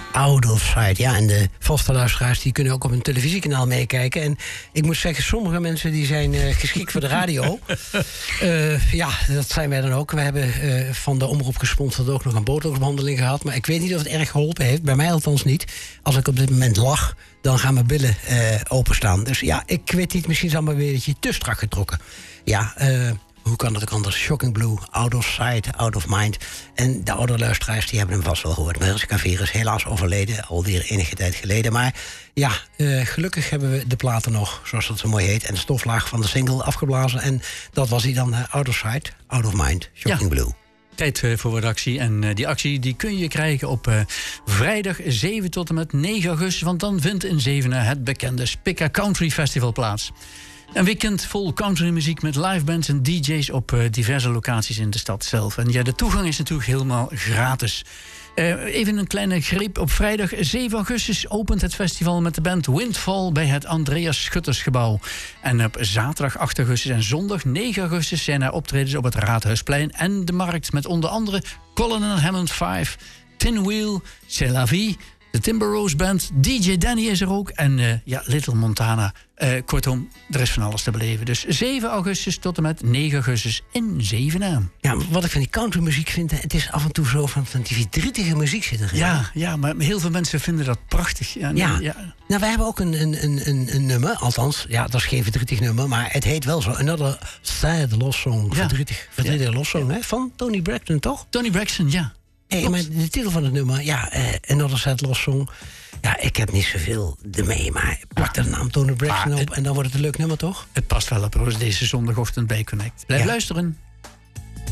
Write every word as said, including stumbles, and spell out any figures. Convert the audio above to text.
Out of Sight. Ja, en de vaste luisteraars die kunnen ook op een televisiekanaal meekijken. En ik moet zeggen, sommige mensen die zijn uh, geschikt voor de radio. uh, ja, dat zijn wij dan ook. We hebben uh, van de omroep gesponsord ook nog een botoxbehandeling gehad. Maar ik weet niet of het erg geholpen heeft. Bij mij althans niet. Als ik op dit moment lach, dan gaan mijn billen uh, openstaan. Dus ja, ik weet niet, misschien is het allemaal weer een beetje te strak getrokken. Ja, uh, hoe kan dat ook anders? Shocking Blue, Out of Sight, Out of Mind. En de oudere luisteraars die hebben hem vast wel gehoord. Mariska Veer is helaas overleden, alweer enige tijd geleden. Maar ja, uh, gelukkig hebben we de platen nog, zoals dat zo mooi heet. En de stoflaag van de single afgeblazen. En dat was hij dan, uh, Out of Sight, Out of Mind, Shocking ja. Blue. Tijd uh, voor wat actie. En uh, die actie die kun je krijgen op uh, vrijdag zeven tot en met negen augustus. Want dan vindt in Zevenaar het bekende Spica Country Festival plaats. Een weekend vol countrymuziek met livebands en D J's op uh, diverse locaties in de stad zelf. En ja, de toegang is natuurlijk helemaal gratis. Uh, even een kleine greep. Op vrijdag zeven augustus opent het festival met de band Windfall bij het Andreas Schuttersgebouw. En op zaterdag acht augustus en zondag negen augustus zijn er optredens op het Raadhuisplein en de Markt met onder andere Colin and Hammond vijf, Tin Wheel, C'est la Vie, de Timber Rose Band, D J Danny is er ook en uh, ja, Little Montana. Uh, kortom, er is van alles te beleven. Dus zeven augustus tot en met negen augustus in Zevenaar. Ja, wat ik van die countrymuziek vind, het is af en toe zo van, van die verdrietige muziek zit erin. Ja, ja, maar heel veel mensen vinden dat prachtig. Ja, nee, ja. ja. Nou, wij hebben ook een, een, een, een nummer, althans, ja, dat is geen verdrietig nummer, maar het heet wel zo. Another Sad Lost Song. Ja. Verdrietig, verdrietige ja. lost song, hè? Van Tony Braxton, toch? Tony Braxton, ja. Hey, maar de titel van het nummer, ja, uh, Another Sad Lost Song. Ja, ik heb niet zoveel ermee, maar plak er de naam Tony Braxton op en dan wordt het een leuk nummer, toch? Het past wel op deze zondagochtend bij Connect. Blijf ja. luisteren.